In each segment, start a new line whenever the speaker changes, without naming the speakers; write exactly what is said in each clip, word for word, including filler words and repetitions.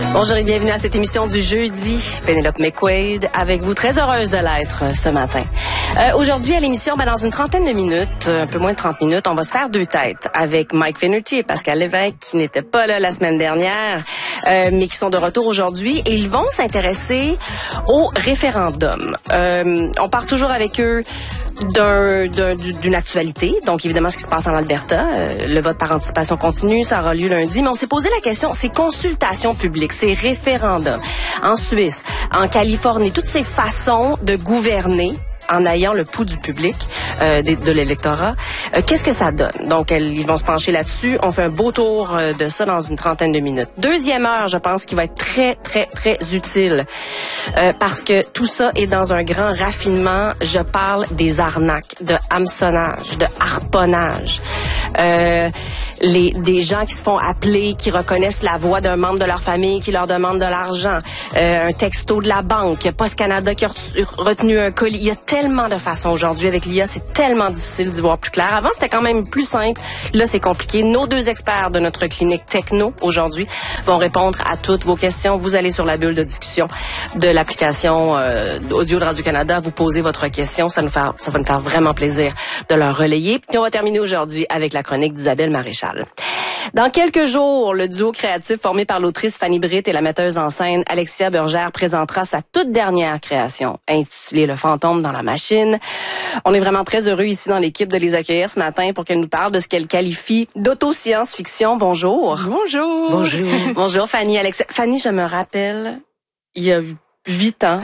Bonjour et bienvenue à cette émission du jeudi. Pénélope McQuaid avec vous, très heureuse de l'être ce matin. Euh, aujourd'hui à l'émission, ben, dans une trentaine de minutes, un peu moins de trente minutes, on va se faire deux têtes avec Mike Finnerty et Pascal Lévesque qui n'étaient pas là la semaine dernière, euh, mais qui sont de retour aujourd'hui et ils vont s'intéresser au référendum. Euh, on part toujours avec eux d'un, d'un, d'une actualité, donc évidemment ce qui se passe en Alberta. Euh, le vote par anticipation continue, ça aura lieu lundi, mais on s'est posé la question, c'est consultation publique, c'est référendum. En Suisse, en Californie, toutes ces façons de gouverner en ayant le pouls du public, euh, de, de l'électorat, euh, qu'est-ce que ça donne? Donc, elles, ils vont se pencher là-dessus. On fait un beau tour euh, de ça dans une trentaine de minutes. Deuxième heure, je pense, qui va être très, très, très utile euh, parce que tout ça est dans un grand raffinement. Je parle des arnaques, de hameçonnage, de harponnage. Euh, les, des gens qui se font appeler, qui reconnaissent la voix d'un membre de leur famille, qui leur demande de l'argent, euh, un texto de la banque, Post Canada qui a retenu un colis. Il y a tellement de façons aujourd'hui avec l'I A, c'est tellement difficile d'y voir plus clair. Avant, c'était quand même plus simple. Là, c'est compliqué. Nos deux experts de notre clinique techno aujourd'hui vont répondre à toutes vos questions. Vous allez sur la bulle de discussion de l'application euh, audio de Radio-Canada, vous posez votre question. Ça nous fait, ça va nous faire vraiment plaisir de leur relayer. Puis on va terminer aujourd'hui avec la chronique d'Isabelle Maréchal. Dans quelques jours, le duo créatif formé par l'autrice Fanny Britt et la metteuse en scène Alexia Burgère présentera sa toute dernière création, intitulée Le fantôme dans la machine. On est vraiment très heureux ici dans l'équipe de les accueillir ce matin pour qu'elle nous parle de ce qu'elle qualifie d'auto-science-fiction. Bonjour.
Bonjour.
Bonjour. Bonjour Fanny. Alexia. Fanny, je me rappelle, il y a huit ans,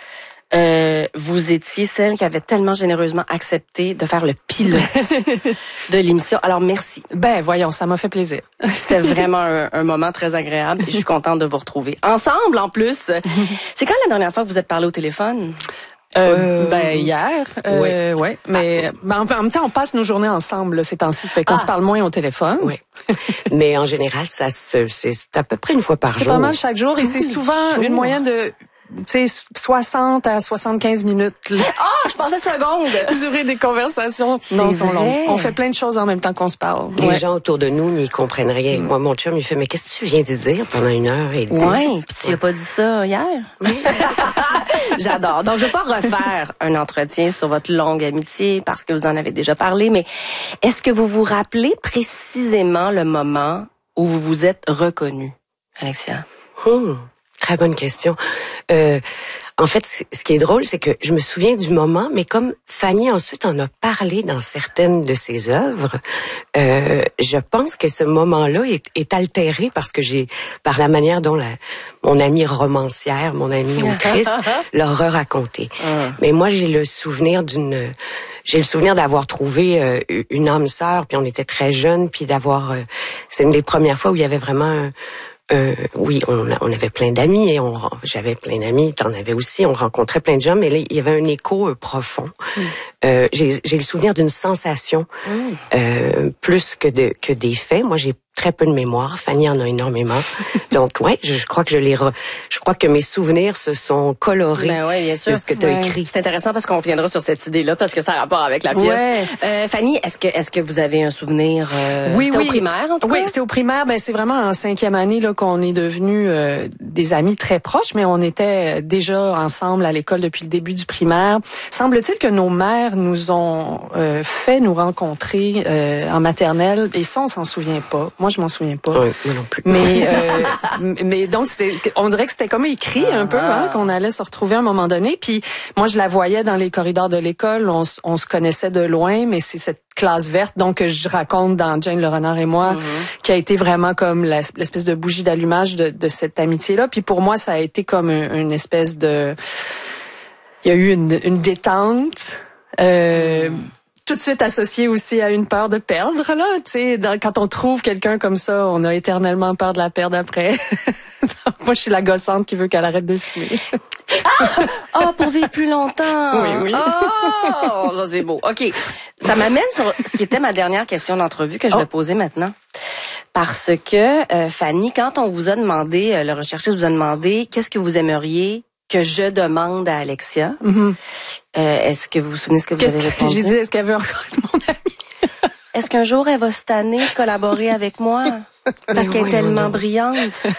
Euh, vous étiez celle qui avait tellement généreusement accepté de faire le pilote de l'émission. Alors, merci.
Ben, voyons, ça m'a fait plaisir.
C'était vraiment un, un moment très agréable et je suis contente de vous retrouver. Ensemble, en plus. C'est quand la dernière fois que vous êtes parlé au téléphone?
Euh, ben, hier. Euh,
oui.
ouais. Mais, ah. ben, en même temps, on passe nos journées ensemble, là, ces temps-ci. Fait qu'on ah. se parle moins au téléphone.
Oui. Mais en général, ça se, c'est à peu près une fois par
c'est
jour.
C'est pas mal chaque jour et c'est souvent jours. Une moyenne de, tu sais, soixante à soixante-quinze minutes.
Ah, oh, je pensais secondes.
Durer des conversations.
C'est
non, sont
vrai.
longues. On fait plein de choses en même temps qu'on se parle.
Les
ouais.
gens autour de nous n'y comprennent rien. Mm. Moi, mon chum, il fait, mais qu'est-ce que tu viens de dire pendant une heure et dix?
Ouais. Puis tu n'as pas dit ça hier? Oui. J'adore. Donc, je vais pas refaire un entretien sur votre longue amitié parce que vous en avez déjà parlé, mais est-ce que vous vous rappelez précisément le moment où vous vous êtes reconnue, Alexia?
Hum. Très bonne question. Euh, en fait, ce qui est drôle, c'est que je me souviens du moment, mais comme Fanny ensuite en a parlé dans certaines de ses œuvres, euh, je pense que ce moment-là est, est altéré parce que j'ai, par la manière dont la, mon amie romancière, mon amie autrice, l'a re-raconté. Mm. Mais moi, j'ai le souvenir d'une, j'ai le souvenir d'avoir trouvé euh, une âme sœur, puis on était très jeunes, puis d'avoir, euh, c'est une des premières fois où il y avait vraiment un, Euh, oui, on, on avait plein d'amis et on, j'avais plein d'amis, t'en avais aussi, on rencontrait plein de gens, mais là, il y avait un écho euh, profond. Mm. Euh, j'ai, j'ai le souvenir d'une sensation mm. euh, plus que de que des faits. Moi, j'ai très peu de mémoire. Fanny en a énormément. Donc, ouais, je, je crois que je les, re, je crois que mes souvenirs se sont colorés
ben ouais, bien sûr.
de ce que tu as
ouais.
écrit.
C'est intéressant parce qu'on reviendra sur cette idée-là parce que ça a rapport avec la pièce.
Ouais.
Euh, Fanny, est-ce que est-ce que vous avez un souvenir euh,
Oui,
c'était
oui.
au primaire en tout cas?
Oui, c'était au primaire. Ben c'est vraiment en cinquième année là qu'on est devenus euh, des amis très proches, mais on était déjà ensemble à l'école depuis le début du primaire. Semble-t-il que nos mères nous ont euh, fait nous rencontrer euh, en maternelle et ça on s'en souvient pas. Moi je m'en souviens pas.
Oui, moi non plus.
Mais euh, mais donc c'était, on dirait que c'était comme écrit un peu hein, qu'on allait se retrouver à un moment donné. Puis moi je la voyais dans les corridors de l'école, on, on se connaissait de loin, mais c'est cette classe verte donc que je raconte dans Jane le renard et moi mm-hmm. qui a été vraiment comme la, l'espèce de bougie d'allumage de, de cette amitié là. Puis pour moi ça a été comme un, une espèce de, il y a eu une, une détente. Euh, mm. Tout de suite associé aussi à une peur de perdre, là. Tu sais, quand on trouve quelqu'un comme ça, on a éternellement peur de la perdre après. Moi, je suis la gossante qui veut qu'elle arrête de fumer.
Ah! Oh, pour vivre plus longtemps!
Oui, oui.
Oh, ça c'est beau. OK. Ça m'amène sur ce qui était ma dernière question d'entrevue que je vais oh. poser maintenant. Parce que, euh, Fanny, quand on vous a demandé, euh, le recherchiste vous a demandé, qu'est-ce que vous aimeriez que je demande à Alexia? Mm-hmm. Euh, est-ce que vous vous souvenez ce que vous
Qu'est-ce
avez répondu?
Que j'ai dit, est-ce qu'elle veut encore être mon amie?
Est-ce qu'un jour elle va se tanner de collaborer avec moi? Parce qu'elle est tellement brillante.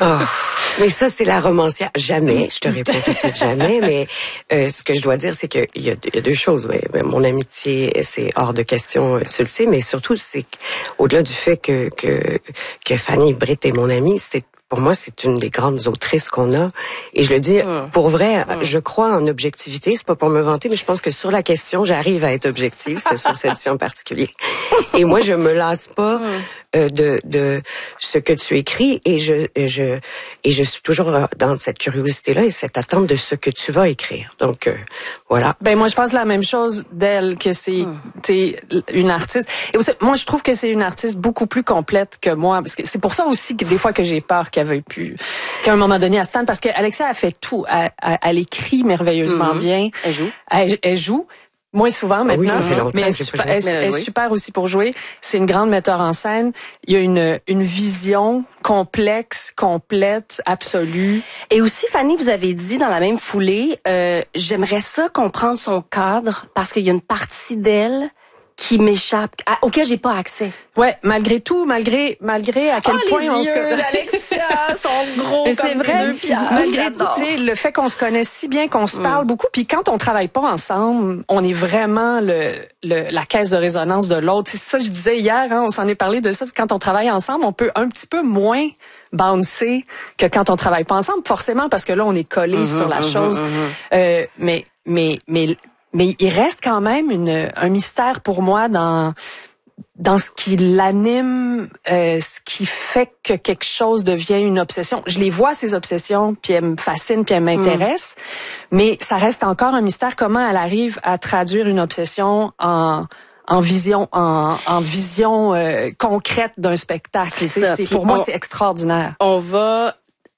Oh, mais ça, c'est la romancière. Jamais, je te réponds tout de suite jamais, mais euh, ce que je dois dire, c'est qu'il y a, il y a deux choses. Ouais. Mon amitié, c'est hors de question, tu le sais, mais surtout, c'est au-delà du fait que, que, que Fanny Britt est mon amie, c'était pour moi, c'est une des grandes autrices qu'on a. Et je le dis, mmh. pour vrai, mmh. je crois en objectivité. C'est pas pour me vanter, mais je pense que sur la question, j'arrive à être objective. C'est sur celle-ci en particulier. Et moi, je me lasse pas mmh. euh, de, de ce que tu écris. Et je, je, et je suis toujours dans cette curiosité-là et cette attente de ce que tu vas écrire. Donc, euh, voilà.
Ben, moi, je pense la même chose d'elle, que c'est, mmh. t'es une artiste. Et aussi, moi, je trouve que c'est une artiste beaucoup plus complète que moi. Parce que c'est pour ça aussi que des fois que j'ai peur qu'elle veuille plus, qu'à un moment donné, elle se tente, parce qu'Alexia a fait tout. Elle, elle, elle écrit merveilleusement mmh. bien.
Elle joue.
Elle, elle joue. Moins souvent maintenant,
ah oui, ça fait longtemps
mais elle, super, elle, elle est super aussi pour jouer. C'est une grande metteur en scène. Il y a une, une vision complexe, complète, absolue.
Et aussi, Fanny, vous avez dit dans la même foulée, euh, j'aimerais ça comprendre son cadre parce qu'il y a une partie d'elle qui m'échappe, à, auquel j'ai pas accès.
Ouais, malgré tout, malgré malgré à quel
oh,
point
les
on
yeux
se
d'Alexia sont gros
mais
comme
c'est vrai,
deux piastres.
Malgré tout, tu sais, le fait qu'on se connaisse si bien, qu'on se mm. parle beaucoup, puis quand on travaille pas ensemble, on est vraiment le, le la caisse de résonance de l'autre. C'est ça que je disais hier, hein, on s'en est parlé de ça. Quand on travaille ensemble, on peut un petit peu moins bouncer que quand on travaille pas ensemble, forcément, parce que là, on est collé mm-hmm, sur la mm-hmm, chose. Mm-hmm. Euh, mais mais mais Mais il reste quand même une, un mystère pour moi dans dans ce qui l'anime, euh, ce qui fait que quelque chose devient une obsession. Je les vois, ces obsessions, puis elles me fascinent, puis elles m'intéressent, mm. mais ça reste encore un mystère comment elle arrive à traduire une obsession en en vision en, en vision euh, concrète d'un spectacle.
C'est ça.
C'est, pour on, moi, c'est extraordinaire.
On va...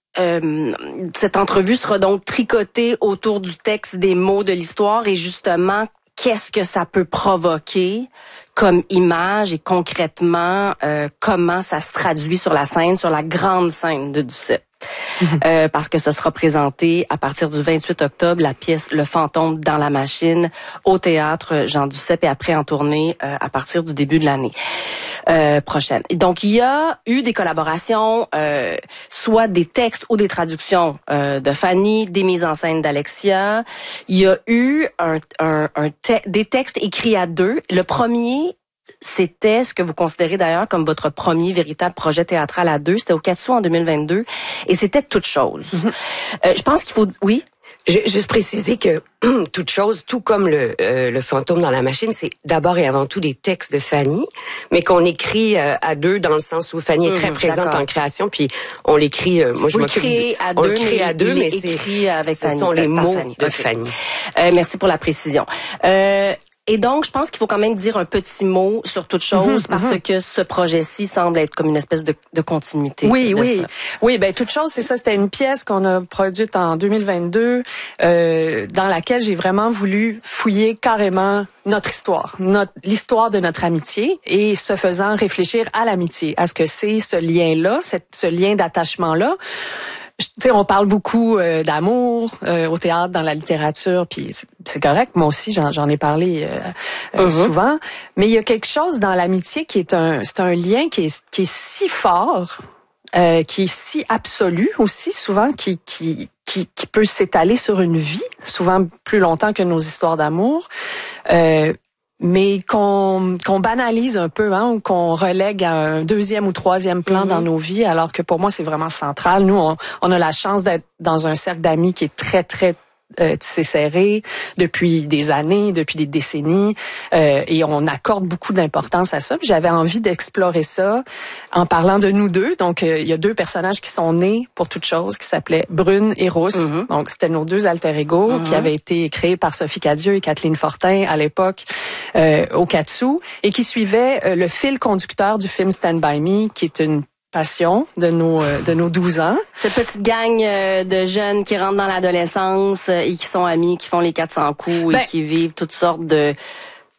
Euh, cette entrevue sera donc tricotée autour du texte, des mots de l'histoire et justement, qu'est-ce que ça peut provoquer comme image et concrètement, euh, comment ça se traduit sur la scène, sur la grande scène de Duceppe. Mm-hmm. Euh, parce que ce sera présenté à partir du vingt-huit octobre, la pièce Le Fantôme dans la machine au théâtre Jean Duceppe et après en tournée euh, à partir du début de l'année euh, prochaine. Donc il y a eu des collaborations, euh, soit des textes ou des traductions euh, de Fanny, des mises en scène d'Alexia. Il y a eu un, un, un te- des textes écrits à deux. Le premier, c'était ce que vous considérez d'ailleurs comme votre premier véritable projet théâtral à deux. C'était au Quat'Sous en deux mille vingt-deux et c'était Toute chose. Mm-hmm. Euh, je pense qu'il faut... Oui?
Je, juste préciser que Toute chose, tout comme le, euh, le Fantôme dans la machine, c'est d'abord et avant tout des textes de Fanny, mais qu'on écrit euh, à deux dans le sens où Fanny est très mmh, présente d'accord. en création, puis on l'écrit. Euh, moi, je
oui,
m'occupe
du,
à
deux,
on l'écrit à deux, mais
c'est avec
ce
Fanny,
sont les mots
Fanny.
de
okay.
Fanny.
Euh, merci pour la précision. Euh, Et donc, je pense qu'il faut quand même dire un petit mot sur Toute chose, mm-hmm, parce mm-hmm. que ce projet-ci semble être comme une espèce de, de continuité.
Oui,
de
oui.
Ça.
Oui, ben Toute chose, c'est ça. C'était une pièce qu'on a produite en deux mille vingt-deux, euh, dans laquelle j'ai vraiment voulu fouiller carrément notre histoire, notre, l'histoire de notre amitié, et ce faisant réfléchir à l'amitié, à ce que c'est ce lien-là, cette, ce lien d'attachement-là. Tu sais, on parle beaucoup euh, d'amour euh, au théâtre, dans la littérature, puis c'est, c'est correct. Moi aussi, j'en, j'en ai parlé euh, euh, mm-hmm. souvent. Mais il y a quelque chose dans l'amitié qui est un, c'est un lien qui est qui est si fort, euh, qui est si absolu aussi, souvent, qui qui qui, qui peut s'étaler sur une vie, souvent plus longtemps que nos histoires d'amour. Euh, mais qu'on qu'on banalise un peu, hein, ou qu'on relègue à un deuxième ou troisième plan mm-hmm. dans nos vies, alors que pour moi, c'est vraiment central. Nous, on, on a la chance d'être dans un cercle d'amis qui est très, très euh, tissé serré depuis des années, depuis des décennies, euh, et on accorde beaucoup d'importance à ça. Puis j'avais envie d'explorer ça en parlant de nous deux. Donc, euh, il y a deux personnages qui sont nés pour Toute chose, qui s'appelaient Brune et Rousse. Mm-hmm. Donc, c'était nos deux alter ego mm-hmm. qui avaient été créés par Sophie Cadieux et Kathleen Fortin à l'époque euh, au Quat'Sous, et qui suivaient euh, le fil conducteur du film Stand By Me, qui est une passion de nos euh, de nos douze ans.
Cette petite gang euh, de jeunes qui rentrent dans l'adolescence euh, et qui sont amis, qui font les quatre cents coups ben, et qui vivent toutes sortes de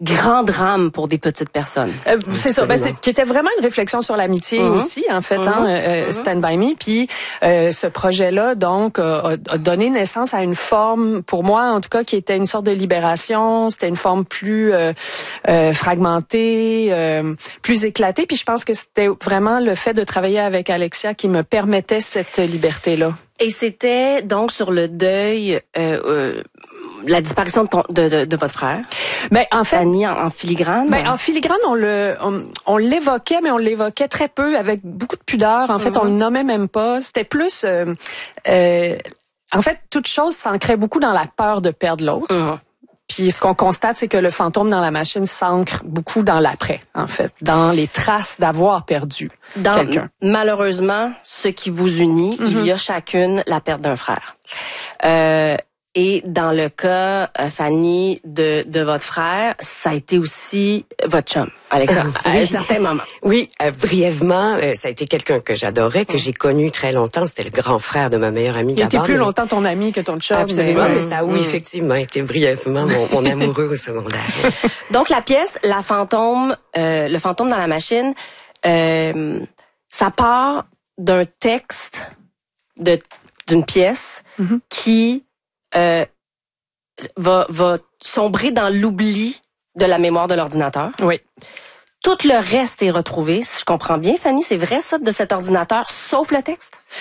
grand drame pour des petites personnes.
Euh, c'est ça, ben, c'est, qui était vraiment une réflexion sur l'amitié mm-hmm. aussi, en fait, mm-hmm. hein, euh, mm-hmm. Stand By Me. Puis euh, ce projet-là, donc, euh, a donné naissance à une forme, pour moi, en tout cas, qui était une sorte de libération. C'était une forme plus euh, euh, fragmentée, euh, plus éclatée. Puis je pense que c'était vraiment le fait de travailler avec Alexia qui me permettait cette liberté-là.
Et c'était donc sur le deuil, euh, euh, la disparition de, ton, de, de, de votre frère.
Ben en fait,
Fanny, en, en filigrane.
Ben en filigrane, on le, on, on l'évoquait, mais on l'évoquait très peu, avec beaucoup de pudeur. En fait, mm-hmm. on le nommait même pas. C'était plus, euh, euh, en fait, toute chose s'ancrait beaucoup dans la peur de perdre l'autre. Mm-hmm. Puis ce qu'on constate, c'est que le fantôme dans la machine s'ancre beaucoup dans l'après, en fait, dans les traces d'avoir perdu
dans,
quelqu'un.
Malheureusement, ce qui vous unit, mm-hmm. il y a chacune la perte d'un frère. Euh, et dans le cas, euh, Fanny, de, de votre frère, ça a été aussi votre chum, Alexia, euh, oui. à un certain moment.
Oui, euh, brièvement, euh, ça a été quelqu'un que j'adorais, que j'ai connu très longtemps. C'était le grand frère de ma meilleure amie d'abord.
Il était plus mais... longtemps ton ami que ton chum.
Absolument,
mais,
mais ça a, oui, mmh. effectivement, été brièvement mon, mon amoureux au secondaire.
Donc, la pièce, la fantôme, euh, le fantôme dans la machine, euh, ça part d'un texte, de d'une pièce mmh. qui... Euh, va, va sombrer dans l'oubli de la mémoire de l'ordinateur.
Oui.
Tout le reste est retrouvé, si je comprends bien, Fanny, c'est vrai ça, de cet ordinateur, sauf le texte?